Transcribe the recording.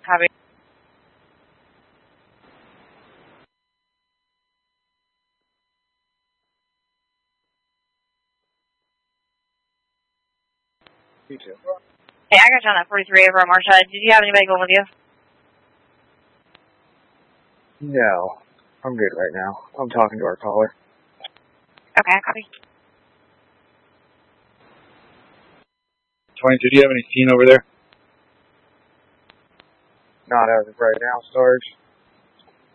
Copy. You too. Hey, I got you on that 43 over at Marsha. Did you have anybody going with you? No, I'm good right now. I'm talking to our caller. Okay, copy. 22, do you have any scene over there? Not as of right now, Sarge.